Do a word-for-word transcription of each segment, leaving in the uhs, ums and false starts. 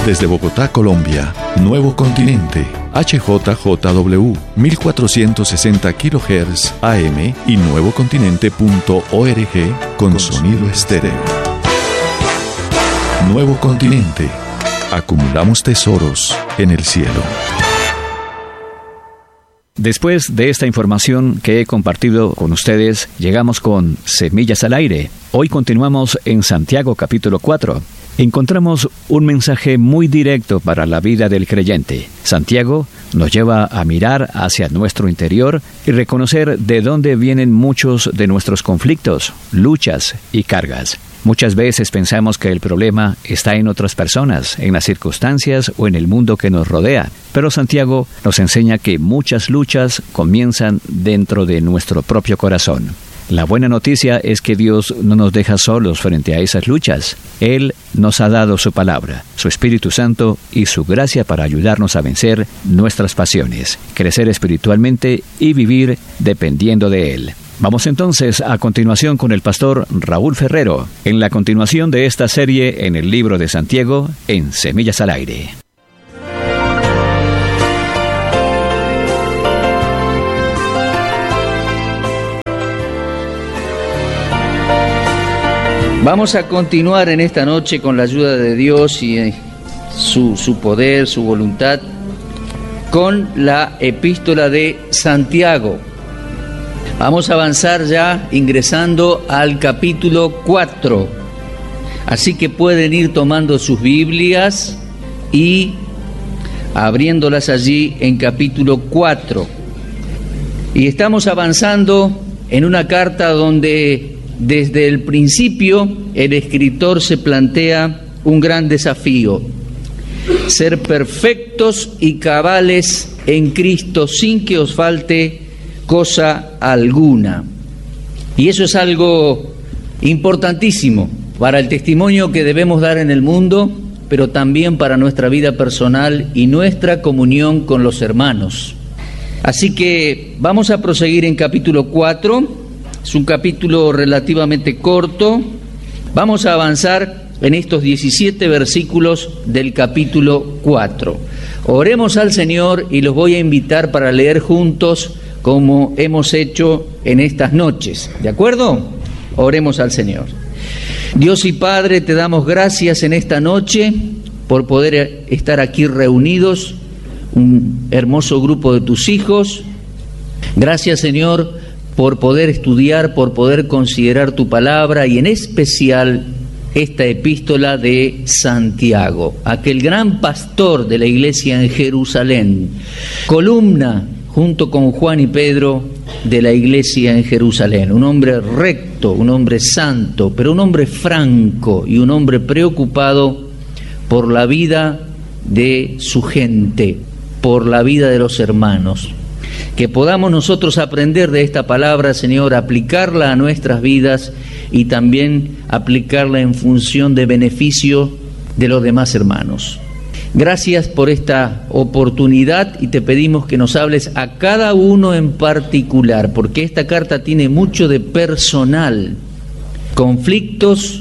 Desde Bogotá, Colombia, Nuevo Continente, H J J W, mil cuatrocientos sesenta kilohertz A M y nuevocontinente punto org con, con sonido estéreo. Nuevo Continente. Acumulamos tesoros en el cielo. Después de esta información que he compartido con ustedes, llegamos con Semillas al Aire. Hoy continuamos en Santiago capítulo cuatro. Encontramos un mensaje muy directo para la vida del creyente. Santiago nos lleva a mirar hacia nuestro interior y reconocer de dónde vienen muchos de nuestros conflictos, luchas y cargas. Muchas veces pensamos que el problema está en otras personas, en las circunstancias o en el mundo que nos rodea. Pero Santiago nos enseña que muchas luchas comienzan dentro de nuestro propio corazón. La buena noticia es que Dios no nos deja solos frente a esas luchas. Él nos ha dado su palabra, su Espíritu Santo y su gracia para ayudarnos a vencer nuestras pasiones, crecer espiritualmente y vivir dependiendo de Él. Vamos entonces a continuación con el pastor Raúl Ferrero, en la continuación de esta serie en el libro de Santiago, en Semillas al Aire. Vamos a continuar en esta noche con la ayuda de Dios y su, su poder, su voluntad, con la epístola de Santiago. Vamos a avanzar ya ingresando al capítulo cuatro. Así que pueden ir tomando sus Biblias y abriéndolas allí en capítulo cuatro. Y estamos avanzando en una carta donde desde el principio el escritor se plantea un gran desafío: ser perfectos y cabales en Cristo sin que os falte cosa alguna. Y eso es algo importantísimo para el testimonio que debemos dar en el mundo, pero también para nuestra vida personal y nuestra comunión con los hermanos. Así que vamos a proseguir en capítulo cuatro. Es un capítulo relativamente corto. Vamos a avanzar en estos diecisiete versículos del capítulo cuatro. Oremos al Señor y los voy a invitar para leer juntos como hemos hecho en estas noches. ¿De acuerdo? Oremos al Señor. Dios y Padre, te damos gracias en esta noche por poder estar aquí reunidos, un hermoso grupo de tus hijos. Gracias, Señor, por poder estudiar, por poder considerar tu palabra y en especial esta epístola de Santiago, aquel gran pastor de la iglesia en Jerusalén, columna junto con Juan y Pedro de la iglesia en Jerusalén, un hombre recto, un hombre santo, pero un hombre franco y un hombre preocupado por la vida de su gente, por la vida de los hermanos. Que podamos nosotros aprender de esta palabra, Señor, aplicarla a nuestras vidas y también aplicarla en función de beneficio de los demás hermanos. Gracias por esta oportunidad y te pedimos que nos hables a cada uno en particular, porque esta carta tiene mucho de personal, conflictos,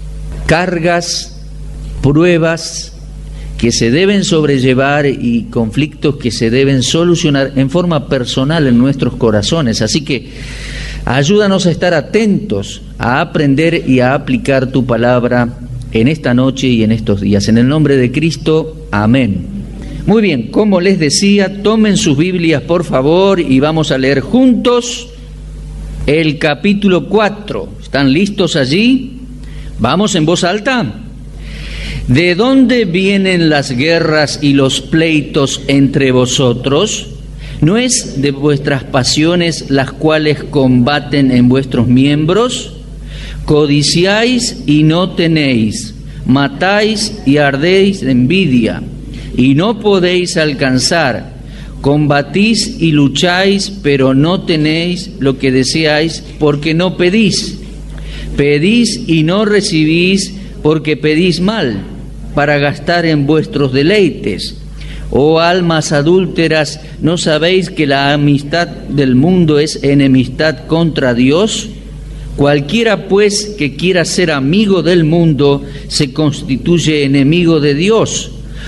cargas, pruebas que se deben sobrellevar y conflictos que se deben solucionar en forma personal en nuestros corazones. Así que ayúdanos a estar atentos, a aprender y a aplicar tu palabra en esta noche y en estos días. En el nombre de Cristo, amén. Muy bien, como les decía, tomen sus Biblias por favor y vamos a leer juntos el capítulo cuatro. ¿Están listos allí? ¿Vamos en voz alta? ¿De dónde vienen las guerras y los pleitos entre vosotros? ¿No es de vuestras pasiones las cuales combaten en vuestros miembros? Codiciáis y no tenéis, matáis y ardéis de envidia, y no podéis alcanzar. Combatís y lucháis, pero no tenéis lo que deseáis, porque no pedís. Pedís y no recibís, porque pedís mal, para gastar en vuestros deleites. Oh almas adúlteras, ¿no sabéis que la amistad del mundo es enemistad contra Dios? Cualquiera pues que quiera ser amigo del mundo se constituye enemigo de Dios.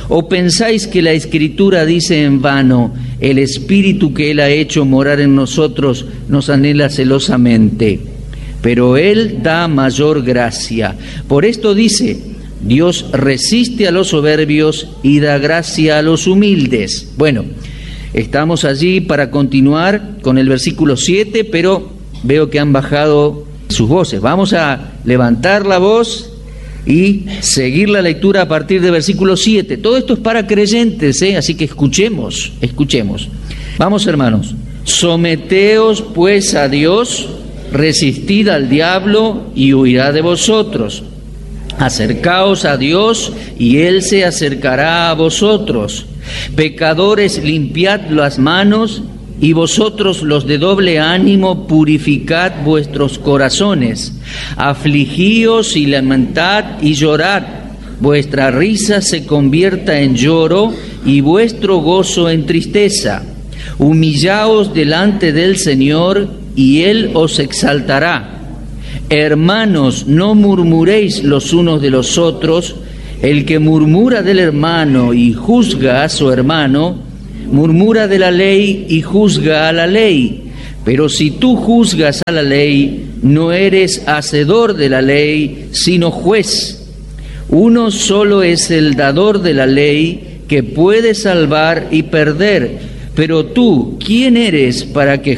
¿O pensáis que la Escritura dice en vano, el Espíritu que Él ha hecho morar en nosotros nos anhela celosamente? Pero Él da mayor gracia. Por esto dice, Dios resiste a los soberbios y da gracia a los humildes. Bueno, estamos allí para continuar con el versículo siete, pero veo que han bajado sus voces. Vamos a levantar la voz y seguir la lectura a partir del versículo siete. Todo esto es para creyentes, ¿eh? Así que escuchemos, escuchemos. Vamos, hermanos. Someteos pues a Dios, resistid al diablo y huirá de vosotros. Acercaos a Dios y Él se acercará a vosotros. Pecadores, limpiad las manos, y vosotros los de doble ánimo, purificad vuestros corazones. Afligíos y lamentad y llorad. Vuestra risa se convierta en lloro y vuestro gozo en tristeza. Humillaos delante del Señor y Él os exaltará. Hermanos, no murmuréis los unos de los otros. El que murmura del hermano y juzga a su hermano, murmura de la ley y juzga a la ley. Pero si tú juzgas a la ley, no eres hacedor de la ley, sino juez. Uno solo es el dador de la ley, que puede salvar y perder. Pero tú, ¿quién eres para que